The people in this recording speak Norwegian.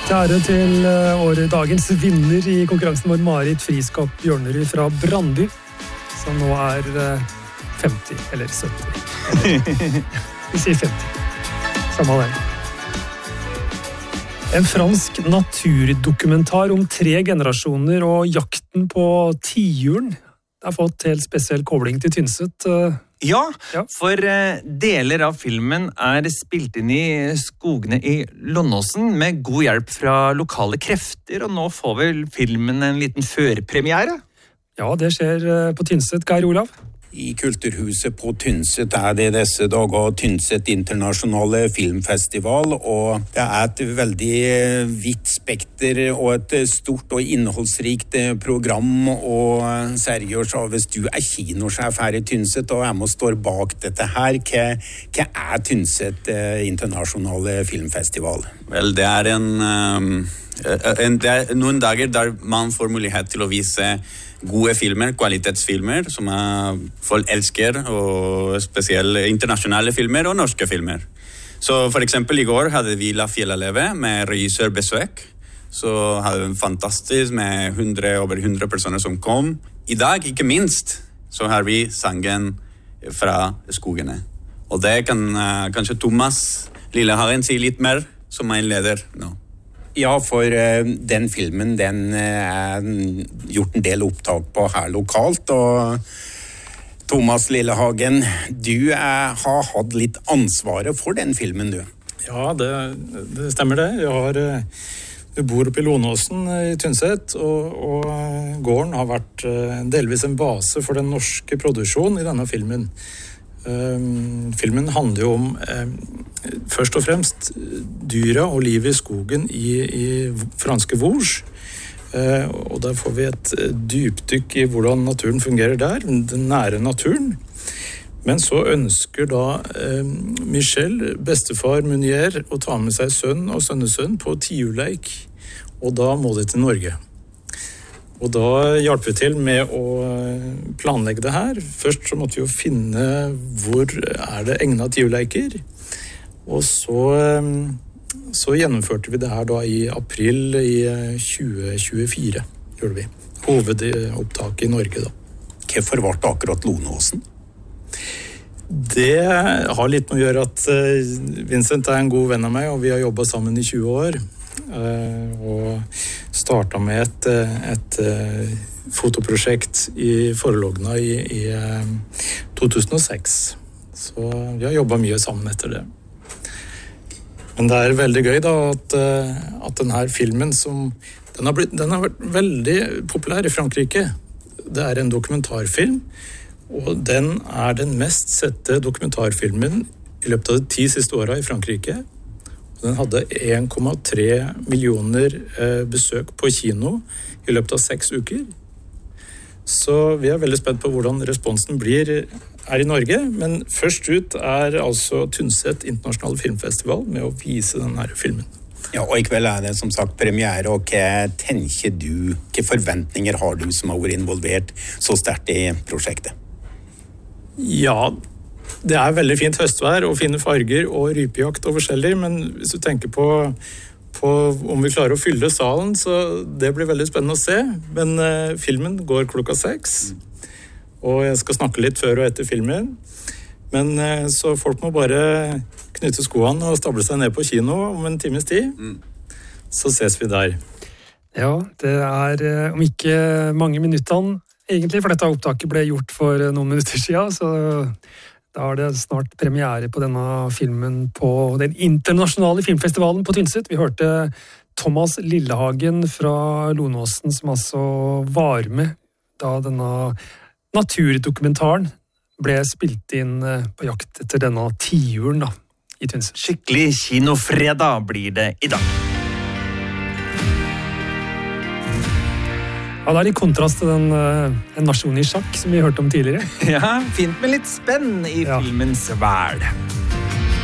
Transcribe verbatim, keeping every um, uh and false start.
Til ære til året dagens vinner i konkurransen vår, Marit Friskap Bjørnerud fra Brandby, som nå er femti, eller sytti. Eller, vi sier femti. Samme av det. En fransk naturdokumentar om tre generasjoner og jakten på tiuren har fått helt spesiell kobling til Tynset. Ja, for deler av filmen er spilt inn i skogene i Lånåsen med god hjelp fra lokale krefter, og nå får vel filmen en liten førpremiere. Ja, det skjer på Tynset, Geir Olav. I Kulturhuset på Tynset er det disse dager Tynset internasjonale filmfestival, og det er et veldig vidt spekter og et stort og innholdsrikt program. Og seriøst, hvis du er kinosjef her i Tynset og er med og står bak dette her, hva, hva er Tynset internasjonale filmfestival? Vel, det er en, en det er noen dager der man får mulighet til å vise gode filmer, kvalitetsfilmer, som er, folk elsker, og spesielt internasjonale filmer og norske filmer. Så for eksempel i går hadde vi La Fjella Leve med regissør besøk. Så hadde vi en fantastisk med hundre, over hundre personer som kom. I dag, ikke minst, så har vi sangen fra skogene. Og det kan uh, kanskje Thomas Lillehagen si litt mer, som er en leder nå. Ja, for uh, den filmen, den er uh, gjort en del opptak på her lokalt, og Thomas Lillehagen, du uh, har hatt litt ansvaret for den filmen, du. Ja, det, det stemmer det. Jeg har, uh, jeg bor oppe i Lånåsen i Tynset, og, og uh, gården har vært uh, delvis en base for den norske produksjonen i denne filmen. Uh, filmen handler jo om uh, først og fremst dyra og livet i skogen i, i franske Vosges, uh, og der får vi et dypdykk i hvordan naturen fungerer der, den nære naturen. Men så ønsker da uh, Michel, bestefar Munier, å ta med seg sønn og sønnesønn på tiurleik, og da må de til Norge. Og da hjalp vi til med å planlegge det her. Først så måtte vi jo finne hvor er det egnet tiurleiker. Og så, så gjennomførte vi det her da i april i tjue tjuefire, gjorde vi. Hovedopptak i Norge da. Hvorfor ble det akkurat Lånåsen? Det har litt med å gjøre at Vincent er en god venn av meg, og vi har jobbet sammen i tjue år. Uh, og startet med et, et uh, fotoprosjekt i Forlogna i, i uh, to tusen og seks. Så vi har jobbet mye sammen etter det. Men det er veldig gøy da at, uh, at denne filmen som den har, blitt, den har vært veldig populær i Frankrike. Det er en dokumentarfilm, og den er den mest sette dokumentarfilmen i løpet av de ti siste årene i Frankrike. Den hadde en komma tre millioner besøk på kino i løpet av seks uker. Så vi er veldig spent på hvordan responsen blir her i Norge. Men først ut er altså Tynset internasjonale filmfestival med å vise denne filmen. Ja, og i kveld er det som sagt premiere, og hva tenker du, hva forventninger har du som har vært involvert så sterkt i prosjektet? Ja, det er veldig fint høstvær og fine farger og rypejakt og forskjellig, men hvis du tenker på, på om vi klarer å fylle salen, så det blir veldig spennende å se. Men uh, filmen går klokka seks, og jeg skal snakke litt før og etter filmen. Men uh, så folk må bare knytte skoene og stable seg ned på kino om en times tid. Mm. Så ses vi der. Ja, det er uh, om ikke mange minuttene egentlig, for dette opptaket ble gjort for uh, noen minutter siden, så da er det snart premiere på denne filmen på den internasjonale filmfestivalen på Tynset. Vi hørte Thomas Lillehagen fra Lånåsen, som altså var med da denne naturdokumentaren ble spilt inn på jakt etter denne tiuren da, i Tynset. Skikkelig kinofredag blir det i dag. Ja, det er i kontrast til den en nasjon i sjakk som vi hørte om tidligere. Ja, fint med litt spenn i ja. Filmens verd.